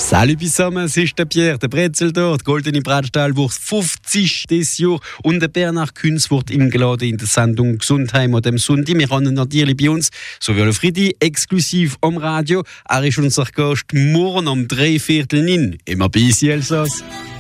Salut zusammen, es ist der Pierre, der Brezel dort, die goldene Bratstall wird 50 dieses Jahr und der Bernhard Künz wird eingeladen in der Sendung Gesundheim an dem Sonntag. Wir haben ihn natürlich bei uns, so wie alle Freitag, exklusiv am Radio. Er ist unser Gast morgen um 3:15 immer bei «Easy Elsass».